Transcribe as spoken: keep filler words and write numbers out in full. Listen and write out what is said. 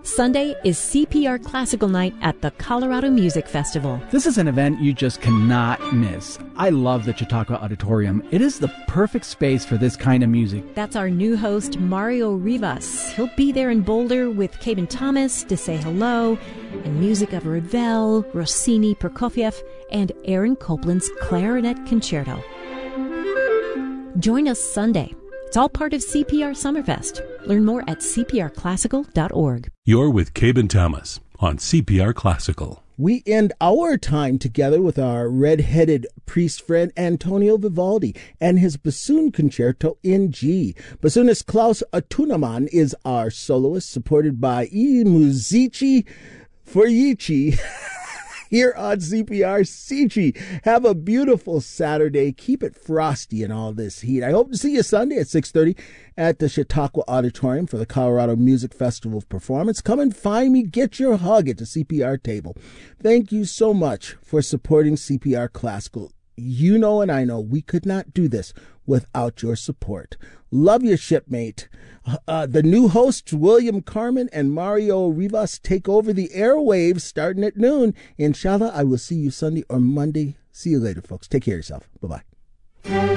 Sunday is C P R Classical Night at the Colorado Music Festival. This is an event you just cannot miss. I love the Chautauqua Auditorium. It is the perfect space for this kind of music. That's our new host, Mario Rivas. He'll be there in Boulder with Caben Thomas to say hello, and music of Ravel, Rossini, Prokofiev, and Aaron Copland's Clarinet Concerto. Join us Sunday. It's all part of C P R Summerfest. Learn more at c p r classical dot org. You're with Caben Thomas on C P R Classical. We end our time together with our red-headed priest friend Antonio Vivaldi and his bassoon concerto in G. Bassoonist Klaus Atunemann is our soloist, supported by I Musici Forici. Here on C P R C G. Have a beautiful Saturday. Keep it frosty in all this heat. I hope to see you Sunday at six thirty at the Chautauqua Auditorium for the Colorado Music Festival performance. Come and find me. Get your hug at the C P R table. Thank you so much for supporting C P R Classical. You know and I know we could not do this without your support. Love you, shipmate. Uh, the new hosts, William Carmen and Mario Rivas, take over the airwaves starting at noon. Inshallah, I will see you Sunday or Monday. See you later, folks. Take care of yourself. Bye-bye.